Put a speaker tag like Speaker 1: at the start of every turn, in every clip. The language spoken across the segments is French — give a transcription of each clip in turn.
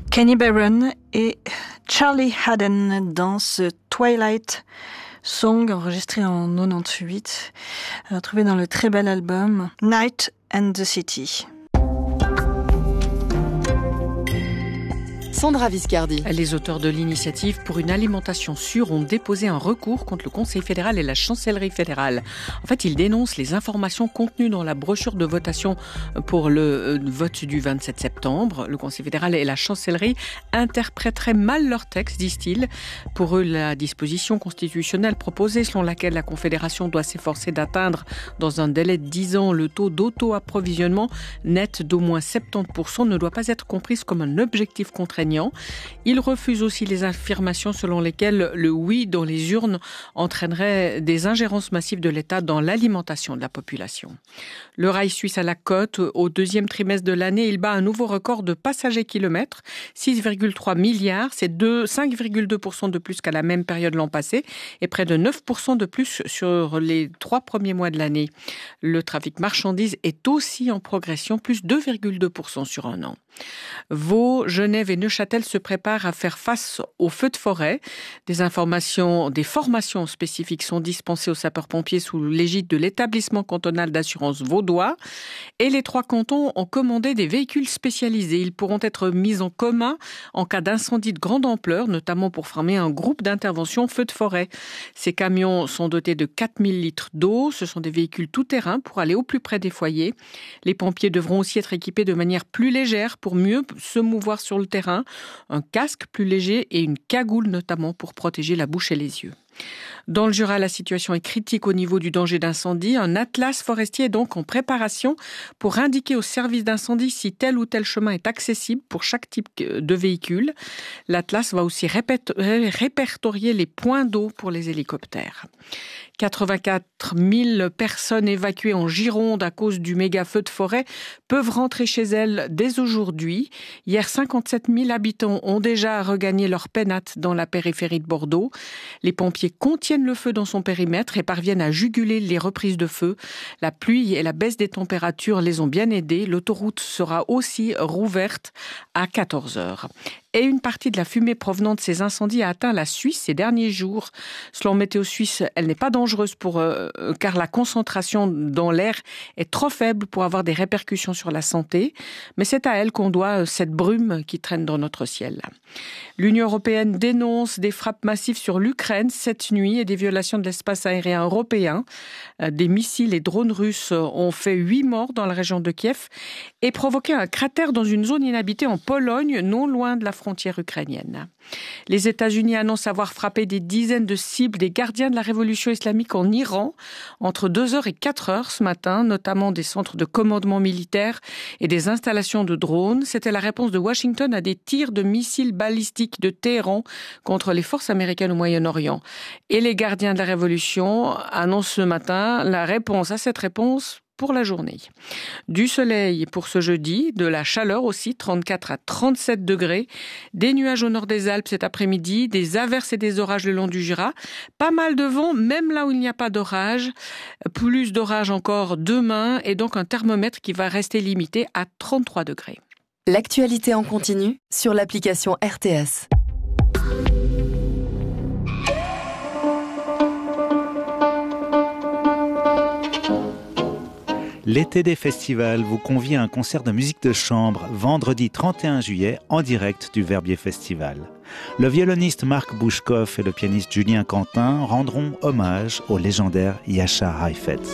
Speaker 1: Kenny Barron et Charlie Haden dans ce Twilight Song enregistré en 98, retrouvé dans le très bel album Night and the City.
Speaker 2: Sandra Viscardi.
Speaker 3: Les auteurs de l'initiative pour une alimentation sûre ont déposé un recours contre le Conseil fédéral et la Chancellerie fédérale. En fait, ils dénoncent les informations contenues dans la brochure de votation pour le vote du 27 septembre. Le Conseil fédéral et la Chancellerie interpréteraient mal leur texte, disent-ils. Pour eux, la disposition constitutionnelle proposée selon laquelle la Confédération doit s'efforcer d'atteindre dans un délai de 10 ans le taux d'auto-approvisionnement net d'au moins 70% ne doit pas être comprise comme un objectif contraignant. Il refuse aussi les affirmations selon lesquelles le oui dans les urnes entraînerait des ingérences massives de l'État dans l'alimentation de la population. Le rail suisse à la côte, au deuxième trimestre de l'année, il bat un nouveau record de passagers kilomètres, 6,3 milliards, c'est 5,2% de plus qu'à la même période l'an passé et près de 9% de plus sur les 3 premiers mois de l'année. Le trafic marchandises est aussi en progression, plus 2,2% sur un an. Vaud, Genève et Neuchâtel se préparent à faire face aux feux de forêt. Des formations spécifiques sont dispensées aux sapeurs-pompiers sous l'égide de l'établissement cantonal d'assurance vaudois. Et les 3 cantons ont commandé des véhicules spécialisés. Ils pourront être mis en commun en cas d'incendie de grande ampleur, notamment pour former un groupe d'intervention feux de forêt. Ces camions sont dotés de 4000 litres d'eau. Ce sont des véhicules tout-terrain pour aller au plus près des foyers. Les pompiers devront aussi être équipés de manière plus légère pour mieux se mouvoir sur le terrain, un casque plus léger et une cagoule notamment pour protéger la bouche et les yeux. Dans le Jura, la situation est critique au niveau du danger d'incendie. Un atlas forestier est donc en préparation pour indiquer aux services d'incendie si tel ou tel chemin est accessible pour chaque type de véhicule. L'atlas va aussi répertorier les points d'eau pour les hélicoptères. 84 000 personnes évacuées en Gironde à cause du méga feu de forêt peuvent rentrer chez elles dès aujourd'hui. Hier, 57 000 habitants ont déjà regagné leur pénate dans la périphérie de Bordeaux. Les pompiers contiennent le feu dans son périmètre et parviennent à juguler les reprises de feu. La pluie et la baisse des températures les ont bien aidés. L'autoroute sera aussi rouverte à 14h. Et une partie de la fumée provenant de ces incendies a atteint la Suisse ces derniers jours. Selon Météo Suisse, elle n'est pas dangereuse car la concentration dans l'air est trop faible pour avoir des répercussions sur la santé. Mais c'est à elle qu'on doit cette brume qui traîne dans notre ciel. L'Union européenne dénonce des frappes massives sur l'Ukraine cette nuit et des violations de l'espace aérien européen. Des missiles et drones russes ont fait 8 morts dans la région de Kiev et provoqué un cratère dans une zone inhabitée en Pologne, non loin de la frontière ukrainienne. Les États-Unis annoncent avoir frappé des dizaines de cibles des gardiens de la révolution islamique en Iran entre 2h et 4h ce matin, notamment des centres de commandement militaire et des installations de drones. C'était la réponse de Washington à des tirs de missiles balistiques de Téhéran contre les forces américaines au Moyen-Orient. Et les gardiens de la révolution annoncent ce matin la réponse à cette réponse pour la journée. Du soleil pour ce jeudi, de la chaleur aussi, 34 à 37 degrés, des nuages au nord des Alpes cet après-midi, des averses et des orages le long du Jura, pas mal de vent, même là où il n'y a pas d'orage, plus d'orage encore demain, et donc un thermomètre qui va rester limité à 33 degrés.
Speaker 2: L'actualité en continu sur l'application RTS.
Speaker 4: L'été des festivals vous convie à un concert de musique de chambre vendredi 31 juillet en direct du Verbier Festival. Le violoniste Marc Bouchkoff et le pianiste Julien Quentin rendront hommage au légendaire Jascha Heifetz.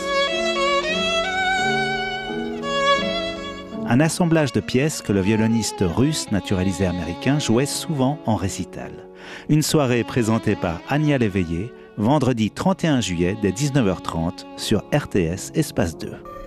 Speaker 4: Un assemblage de pièces que le violoniste russe naturalisé américain jouait souvent en récital. Une soirée présentée par Ania Léveillé, vendredi 31 juillet dès 19h30 sur RTS Espace 2.